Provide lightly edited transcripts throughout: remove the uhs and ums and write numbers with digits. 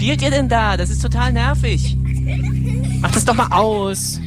spielt ihr denn da? Das ist total nervig. Macht das doch mal aus.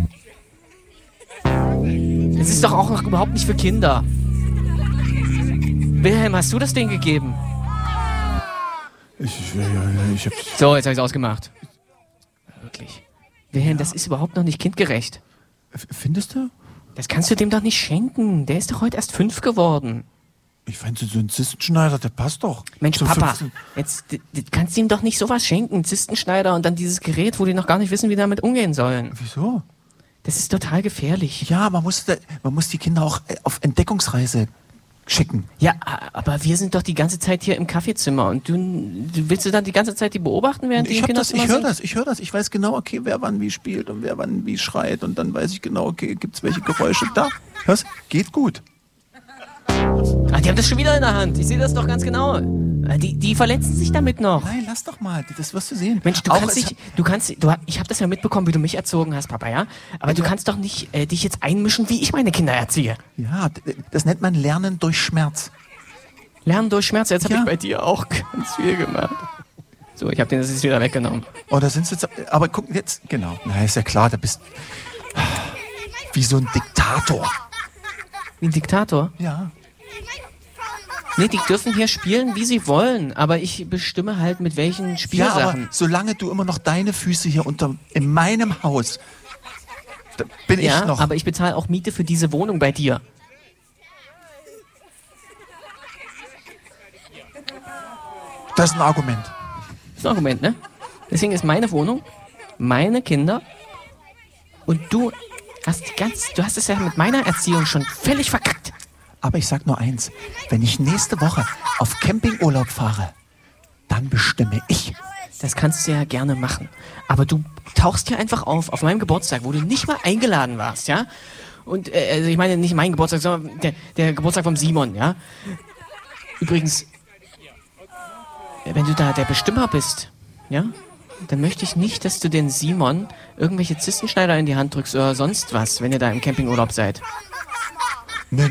Das ist doch auch noch überhaupt nicht für Kinder. Wilhelm, hast du das Ding gegeben? Ich hab... So, jetzt habe ich es ausgemacht. Wirklich. Wilhelm, das ist überhaupt noch nicht kindgerecht. Findest du? Das kannst du dem doch nicht schenken. Der ist doch heute erst 5 geworden. Ich fand so ein Zistenschneider, der passt doch. Mensch, so Papa, 15. jetzt kannst du ihm doch nicht sowas schenken. Einen Zistenschneider und dann dieses Gerät, wo die noch gar nicht wissen, wie damit umgehen sollen. Wieso? Das ist total gefährlich. Ja, man muss die Kinder auch auf Entdeckungsreise schicken. Ja, aber wir sind doch die ganze Zeit hier im Kaffeezimmer und du willst du dann die ganze Zeit die beobachten, während die im Kinderzimmer sind? Ich höre das. Ich weiß genau, okay, wer wann wie spielt und wer wann wie schreit und dann weiß ich genau, okay, gibt's welche Geräusche da. Hörst? Geht gut. Ah, die haben das schon wieder in der Hand. Ich sehe das doch ganz genau. Die verletzen sich damit noch. Nein, lass doch mal, das wirst du sehen. Mensch, ich habe das ja mitbekommen, wie du mich erzogen hast, Papa, ja? Aber du kannst doch nicht dich jetzt einmischen, wie ich meine Kinder erziehe. Ja, das nennt man Lernen durch Schmerz. Lernen durch Schmerz, jetzt habe ich bei dir auch ganz viel gemacht. So, ich habe den das jetzt wieder weggenommen. Oh, da sind sie jetzt, aber guck jetzt, genau. Na, ist ja klar, da bist wie so ein Diktator. Wie ein Diktator? Ja. Nee, die dürfen hier spielen, wie sie wollen, aber ich bestimme halt, mit welchen Spielsachen. Ja, aber solange du immer noch deine Füße hier in meinem Haus, da bin ich noch. Ja, aber ich bezahle auch Miete für diese Wohnung bei dir. Das ist ein Argument. Das ist ein Argument, ne? Deswegen ist meine Wohnung, meine Kinder und du hast es ja mit meiner Erziehung schon völlig verkackt. Aber ich sag nur eins, wenn ich nächste Woche auf Campingurlaub fahre, dann bestimme ich. Das kannst du ja gerne machen. Aber du tauchst hier einfach auf meinem Geburtstag, wo du nicht mal eingeladen warst, ja? Und, also ich meine nicht mein Geburtstag, sondern der Geburtstag vom Simon, ja? Übrigens, wenn du da der Bestimmer bist, ja? Dann möchte ich nicht, dass du den Simon irgendwelche Zistenschneider in die Hand drückst oder sonst was, wenn ihr da im Campingurlaub seid. Nö.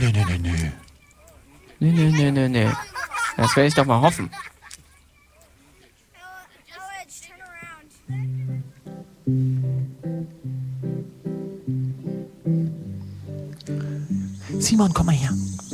Nö. Das werde ich doch mal hoffen. Simon, komm mal her.